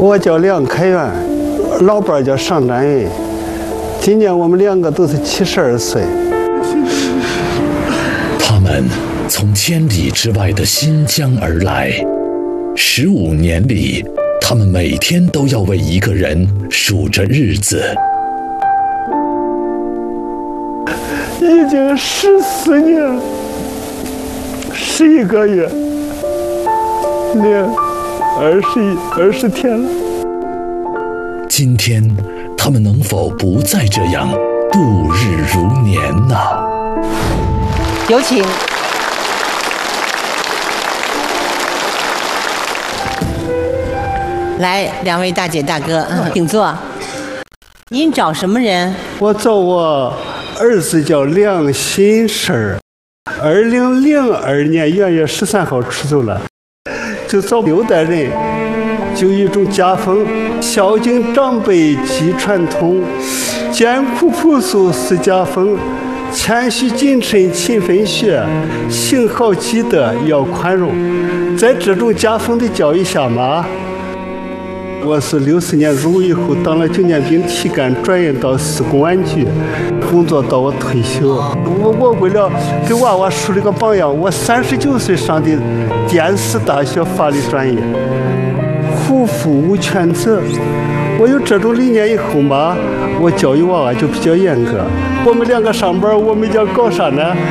我叫梁开元，老伴儿叫尚占云。今年我们两个都是72岁。 他们从千里之外的新疆而来，15年里，他们每天都要为一个人数着日子。 已经14年11个月零20天了。 今天，他们能否不再这样度日如年呢？ 有请。来，两位大姐大哥，请坐。您找什么人？ 我找我儿子叫梁新生，2002年元月13号出走了，就找6代人，就一种家风，孝敬长辈积传统，艰苦朴素是家风，谦虚谨慎勤奋学，行好积德要宽容。在这种家风的教育下嘛，我是60年入伍以后当了9年兵体干，转业到市公安局工作到我退休。我为了给娃娃树立个榜样，我39岁上的电视大学法律专业，虎父无犬子。我有这种理念以后嘛，我教育娃娃就比较严格。我们两个上班，我们叫搞啥呢？